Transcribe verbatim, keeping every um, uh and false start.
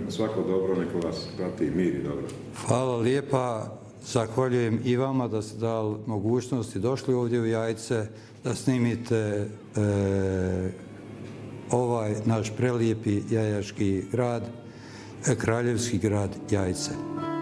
svako dobro, neka vas prati mir i dobro. Hvala lijepa. Zahvaljujem i vama da ste dali mogućnost i došli ovdje u Jajce da snimite e, ovaj naš prelijepi jajački grad, kraljevski grad Jajce.